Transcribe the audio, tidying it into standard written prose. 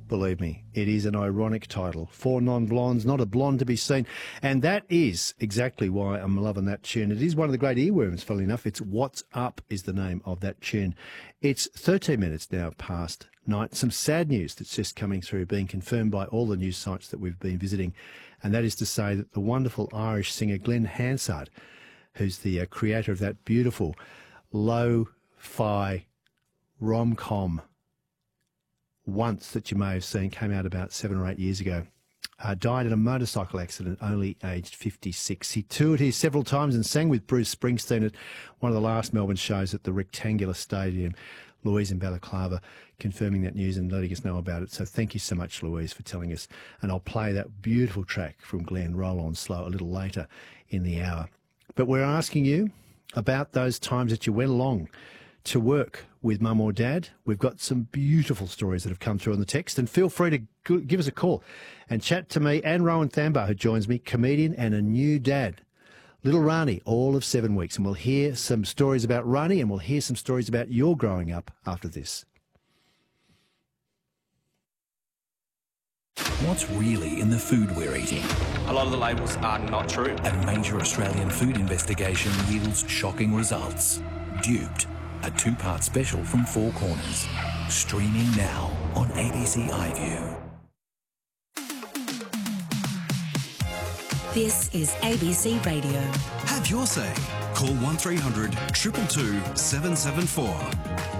believe me. It is an ironic title. Four non-blondes, not a blonde to be seen. And that is exactly why I'm loving that tune. It is one of the great earworms, funnily enough. It's What's Up is the name of that tune. It's 13 minutes now past night. Some sad news that's just coming through, being confirmed by all the news sites that we've been visiting. And that is to say that the wonderful Irish singer Glenn Hansard, who's the creator of that beautiful lo-fi rom-com Once that you may have seen, came out about 7 or 8 years ago, died in a motorcycle accident, only aged 56. He toured here several times and sang with Bruce Springsteen at one of the last Melbourne shows at the Rectangular Stadium. Louise in Balaclava confirming that news and letting us know about it. So thank you so much, Louise, for telling us. And I'll play that beautiful track from Glenn, Roll On Slow, a little later in the hour. But we're asking you about those times that you went along to work with mum or dad. We've got some beautiful stories that have come through on the text, and feel free to give us a call and chat to me and Rowan Thambar, who joins me, comedian and a new dad. Little Rani, all of 7 weeks, and we'll hear some stories about Rani and we'll hear some stories about your growing up after this. What's really in the food we're eating? A lot of the labels are not true. A major Australian food investigation yields shocking results. Duped, a 2-part special from Four Corners. Streaming now on ABC iView. This is ABC Radio. Have your say. Call 1300 222 774.